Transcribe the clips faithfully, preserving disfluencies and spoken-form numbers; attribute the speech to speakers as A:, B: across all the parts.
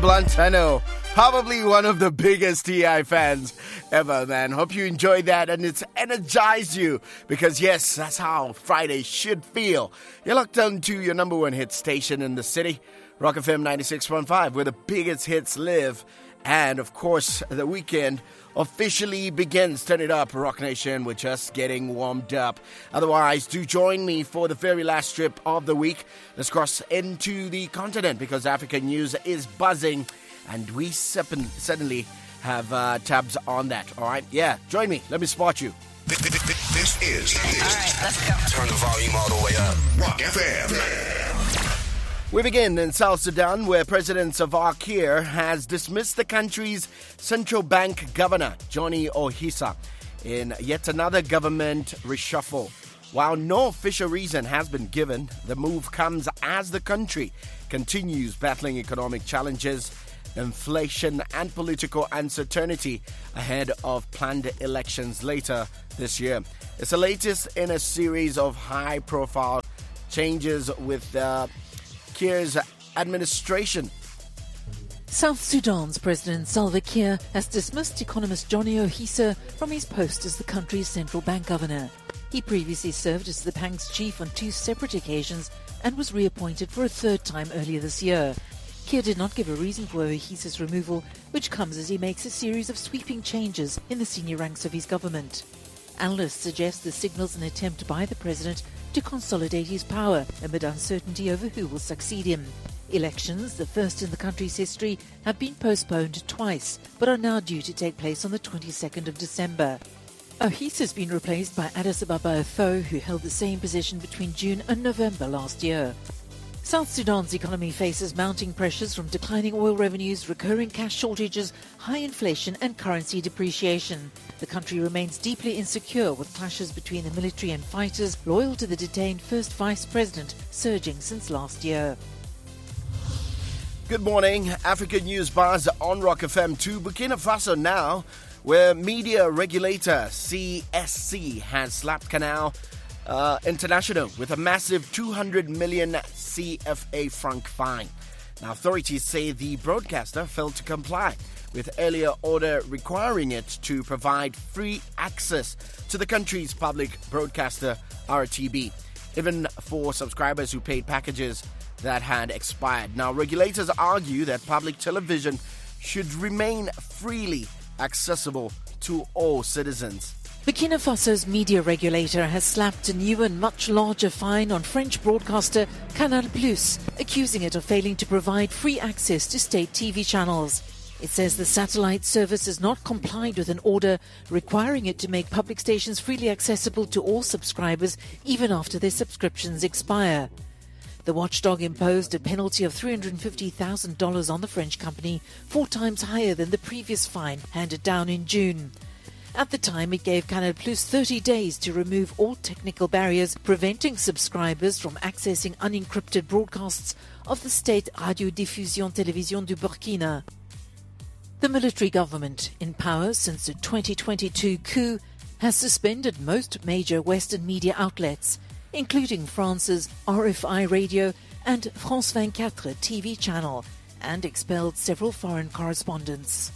A: Blunt, I know. Probably one of the biggest T I fans ever, man. Hope you enjoyed that and it's energized you. Because yes, that's how Friday should feel. You're locked on to your number one hit station in the city, Rock F M ninety-six point five, where the biggest hits live. And of course, the weekend officially begins. Turn it up, Rock Nation. We're just getting warmed up. Otherwise, do join me for the very last trip of the week. Let's cross into the continent because African news is buzzing and we suddenly have uh, tabs on that. All right? Yeah, join me. Let me spot you.
B: This is...
C: All right, let's go.
B: Turn the volume all the way up. Rock F M.
A: We begin in South Sudan, where President Salva Kiir has dismissed the country's central bank governor, Johnny Ohisa, in yet another government reshuffle. While no official reason has been given, the move comes as the country continues battling economic challenges, inflation, and political uncertainty ahead of planned elections later this year. It's the latest in a series of high-profile changes with uh, Kiir's administration.
D: South Sudan's President Salva Kiir has dismissed economist Johnny Ohisa from his post as the country's central bank governor. He previously served as the bank's chief on two separate occasions and was reappointed for a third time earlier this year. Kiir did not give a reason for Ohisa's removal, which comes as he makes a series of sweeping changes in the senior ranks of his government. Analysts suggest this signals an attempt by the president to consolidate his power amid uncertainty over who will succeed him. Elections, the first in the country's history, have been postponed twice, but are now due to take place on the twenty-second of December. Ohisa has been replaced by Addis Ababa Atho, who held the same position between June and November last year. South Sudan's economy faces mounting pressures from declining oil revenues, recurring cash shortages, high inflation and currency depreciation. The country remains deeply insecure, with clashes between the military and fighters loyal to the detained first vice president surging since last year.
A: Good morning. African News Buzz on Rock F M to Burkina Faso now, where media regulator C S C has slapped Canal Uh, International with a massive two hundred million C F A franc fine. Now, authorities say the broadcaster failed to comply with earlier order requiring it to provide free access to the country's public broadcaster R T B, even for subscribers who paid packages that had expired. Now, regulators argue that public television should remain freely accessible to all citizens.
D: Burkina Faso's media regulator has slapped a new and much larger fine on French broadcaster Canal Plus, accusing it of failing to provide free access to state T V channels. It says the satellite service has not complied with an order requiring it to make public stations freely accessible to all subscribers even after their subscriptions expire. The watchdog imposed a penalty of three hundred fifty thousand dollars on the French company, four times higher than the previous fine handed down in June. At the time, it gave Canal Plus thirty days to remove all technical barriers preventing subscribers from accessing unencrypted broadcasts of the state Radio Diffusion Télévision du Burkina. The military government, in power since the twenty twenty-two coup, has suspended most major Western media outlets, including France's R F I Radio and France twenty-four T V channel, and expelled several foreign correspondents.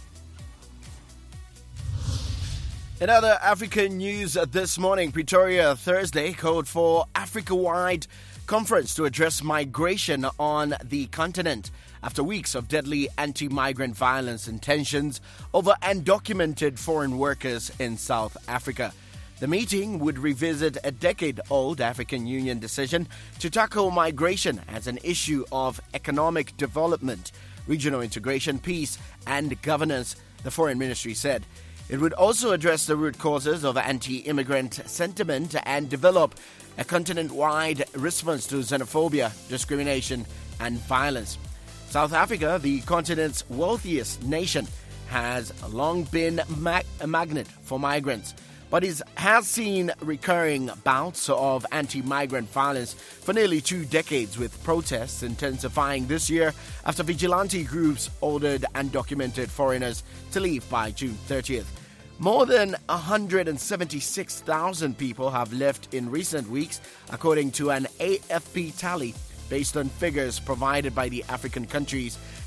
A: In other African news this morning, Pretoria Thursday called for Africa-wide conference to address migration on the continent after weeks of deadly anti-migrant violence and tensions over undocumented foreign workers in South Africa. The meeting would revisit a decade-old African Union decision to tackle migration as an issue of economic development, regional integration, peace, and governance, the Foreign Ministry said. It would also address the root causes of anti-immigrant sentiment and develop a continent-wide response to xenophobia, discrimination, and violence. South Africa, the continent's wealthiest nation, has long been mag- a magnet for migrants, but it has seen recurring bouts of anti-migrant violence for nearly two decades, with protests intensifying this year after vigilante groups ordered undocumented foreigners to leave by June thirtieth. More than one hundred seventy-six thousand people have left in recent weeks, according to an A F P tally based on figures provided by the African countries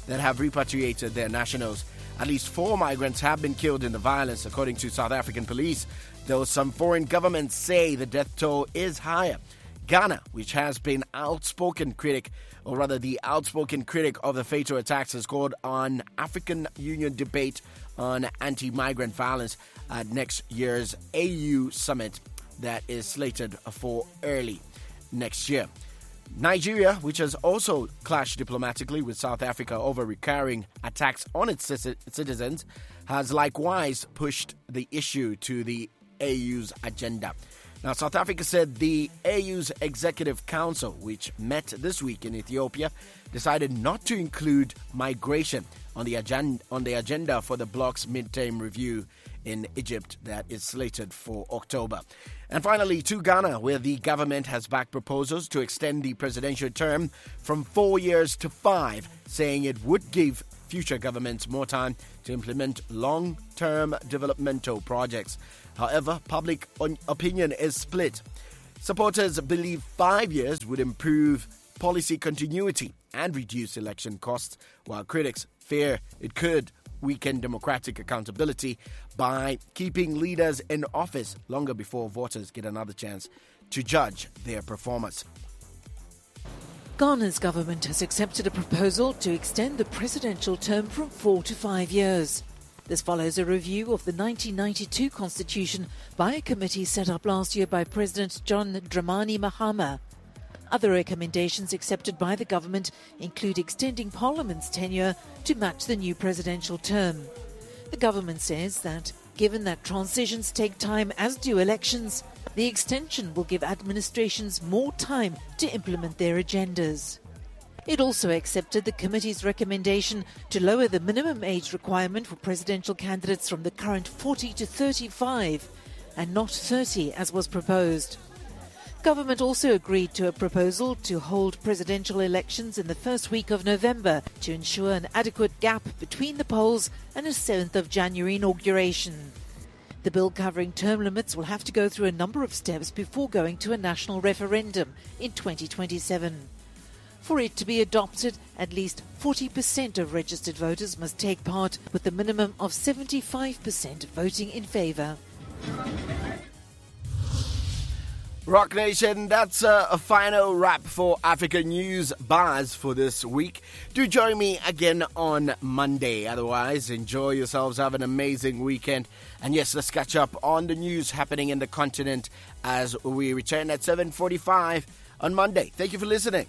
A: that have repatriated their nationals. At least four migrants have been killed in the violence, according to South African police, though some foreign governments say the death toll is higher. Ghana, which has been outspoken critic, or rather the outspoken critic of the fatal attacks, has called on African Union debate on anti-migrant violence at next year's A U summit that is slated for early next year. Nigeria, which has also clashed diplomatically with South Africa over recurring attacks on its citizens, has likewise pushed the issue to the A U's agenda. Now, South Africa said the A U's Executive Council, which met this week in Ethiopia, decided not to include migration on the agenda, on the agenda for the bloc's midterm review in Egypt that is slated for October. And finally, to Ghana, where the government has backed proposals to extend the presidential term from four years to five, saying it would give future governments more time to implement long-term developmental projects. However, public opinion is split. Supporters believe five years would improve policy continuity and reduce election costs, while critics fear it could weaken democratic accountability by keeping leaders in office longer before voters get another chance to judge their performance.
D: Ghana's government has accepted a proposal to extend the presidential term from four to five years. This follows a review of the nineteen ninety-two constitution by a committee set up last year by President John Dramani Mahama. Other recommendations accepted by the government include extending Parliament's tenure to match the new presidential term. The government says that, given that transitions take time as do elections, the extension will give administrations more time to implement their agendas. It also accepted the committee's recommendation to lower the minimum age requirement for presidential candidates from the current forty to thirty-five, and not thirty as was proposed. Government also agreed to a proposal to hold presidential elections in the first week of November to ensure an adequate gap between the polls and a seventh of January inauguration. The bill covering term limits will have to go through a number of steps before going to a national referendum in twenty twenty-seven. For it to be adopted, at least forty percent of registered voters must take part, with a minimum of seventy-five percent voting in favour.
A: Rock Nation, that's uh, a final wrap for African News Buzz for this week. Do join me again on Monday. Otherwise, enjoy yourselves, have an amazing weekend. And yes, let's catch up on the news happening in the continent as we return at seven forty-five on Monday. Thank you for listening.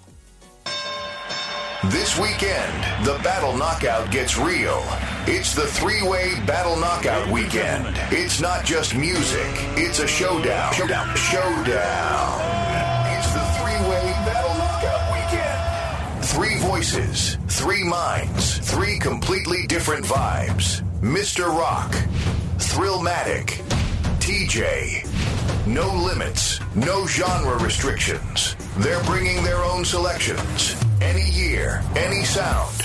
B: This weekend, the Battle Knockout gets real. It's the three-way Battle Knockout weekend. It's not just music, it's a showdown. Showdown. Showdown. It's the three-way Battle Knockout weekend. Three voices, three minds, three completely different vibes. Mister Rock, Thrillmatic, T J. No limits, no genre restrictions. They're bringing their own selections. Any year, any sound.